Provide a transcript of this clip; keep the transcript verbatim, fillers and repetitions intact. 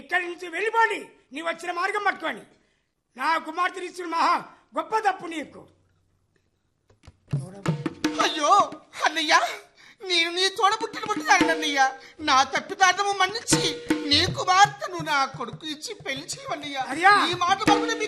ఇక్కడి నుంచి వెళ్ళిపోండి, నీ వచ్చిన మార్గం పట్టుకొని. నా కుమార్తె ఇచ్చిన మహా గొప్ప తప్పు నీకు. అయ్యో అన్నయ్య, నేను నీ తోడ పుట్టిన పుట్టినానన్నయ్య. నా తప్పిదార్థము మన్నించి నీ కుమార్తెను నా కొడుకు ఇచ్చి పెళ్లి చేయవన్నయ్య. ఈ మాట పడుకునే